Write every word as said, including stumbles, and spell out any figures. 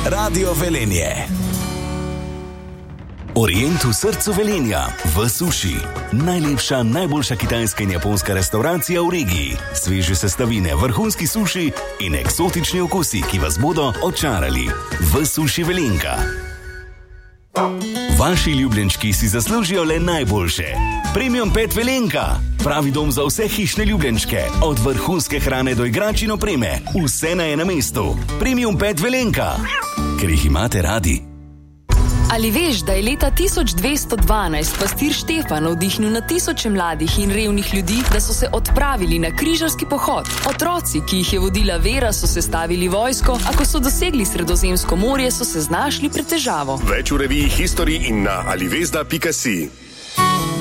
Radio Velenje. Orient v srcu Velenja, v Suši. Najlepša, najboljša kitajska in japonska restavracija v regiji. Sveže sestavine, vrhunski suši in eksotični okusi, ki vas bodo očarali. V Suši Velenka. Vaši ljubljenčki si zaslužijo le najboljše. Premium Pet Velenka. Pravi dom za vse hišne ljubljenčke. Od vrhunske hrane do igrač in opreme. Vse na enem mestu. Premium Pet Velenka. Ker jih imate radi. Ali veš, da je leta tisoč dvesto dvanajst pastir Štefan navdihnil na tisoče mladih in revnih ljudi, da so se odpravili na križarski pohod? Otroci, ki jih je vodila vera, so sestavili vojsko, a ko so dosegli Sredozemsko morje, so se znašli pred težavo. Več v reviji History in na alivezda pika si.